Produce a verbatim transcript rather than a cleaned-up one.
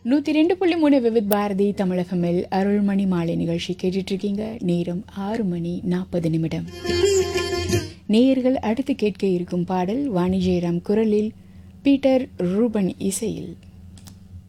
நூற்றி ரெண்டு புள்ளி மூணு விவித் பாரதி தமிழகமில் அருள்மணி மாலை நிகழ்ச்சி கேட்டுட்டு இருக்கீங்க. நேரம் ஆறு மணி நாற்பது நிமிடம். நேயர்கள் அடுத்து கேட்க இருக்கும் பாடல் வாணி ஜெயராம் குரலில், பீட்டர் ரூபன் இசையில்.